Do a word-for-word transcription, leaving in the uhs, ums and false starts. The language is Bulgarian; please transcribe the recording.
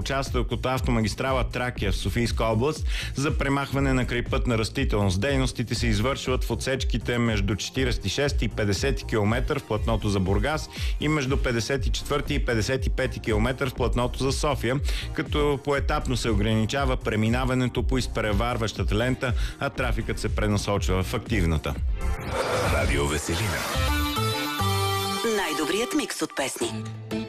участък от автомагистрала Тракия в Софийска област за премахване на крайпътна растителност. Дейностите се извършват в отсечките между четиридесет и шести и петдесети километър в платното за Бургас и между петдесет и четвърти и петдесет и пети километър в платното за София, като поетапно се ограничава преминаването по изпреварващата лента, а трафикът се пренасочва в активната. Радио Веселина. Най-добрият микс от песни.